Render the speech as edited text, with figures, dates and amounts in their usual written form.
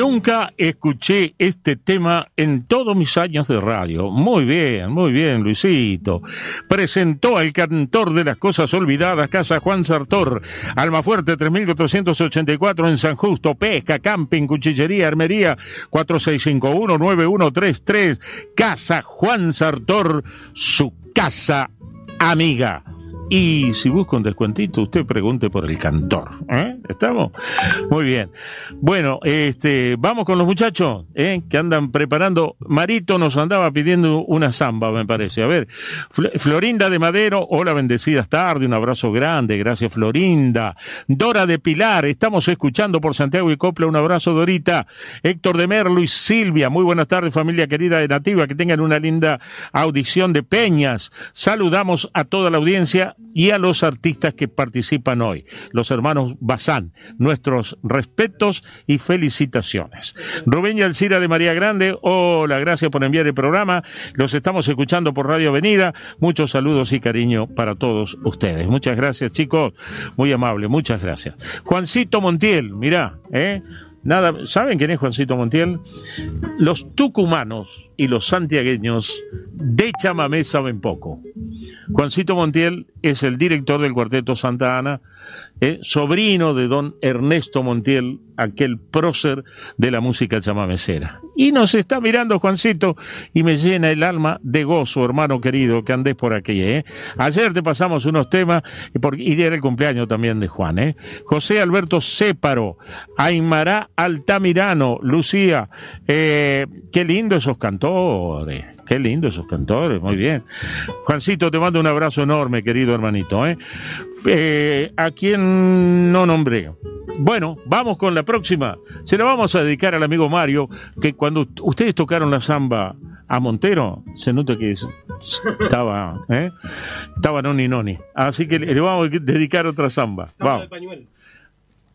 Nunca escuché este tema en todos mis años de radio. Muy bien, Luisito. Presentó al cantor de las cosas olvidadas, Casa Juan Sartor, Almafuerte 3484 en San Justo, pesca, camping, cuchillería, armería, 4651-9133. Casa Juan Sartor, su casa amiga. Y si busca un descuentito, usted pregunte por el cantor. ¿Estamos? Muy bien. Bueno, vamos con los muchachos, que andan preparando. Marito nos andaba pidiendo una samba, me parece. A ver, Florinda de Madero, hola, bendecidas tardes, un abrazo grande, gracias Florinda. Dora de Pilar, estamos escuchando por Santiago y Copla, un abrazo Dorita. Héctor de Merlo y Silvia, muy buenas tardes familia querida de Nativa, que tengan una linda audición de Peñas. Saludamos a toda la audiencia y a los artistas que participan hoy, los hermanos Bazán, nuestros respetos y felicitaciones. Rubén y Alcira de María Grande, hola, gracias por enviar el programa, los estamos escuchando por Radio Avenida, muchos saludos y cariño para todos ustedes. Muchas gracias, chicos, muy amable, muchas gracias. Juancito Montiel, mirá, nada, ¿saben quién es Juancito Montiel? Los tucumanos y los santiagueños de chamamé saben poco. Juancito Montiel es el director del Cuarteto Santa Ana, sobrino de don Ernesto Montiel, aquel prócer de la música chamamecera. Y nos está mirando Juancito y me llena el alma de gozo, hermano querido, que andés por aquí. Ayer te pasamos unos temas y era el cumpleaños también de Juan. José Alberto Céparo, Aymará Altamirano, Lucía, qué lindo esos cantores. Qué lindo esos cantores, muy bien. Juancito, te mando un abrazo enorme, querido hermanito. A quien no nombré. Bueno, vamos con la próxima. Se la vamos a dedicar al amigo Mario, que cuando ustedes tocaron la samba a Montero, se nota que estaba noni. Así que le vamos a dedicar otra samba. Vamos.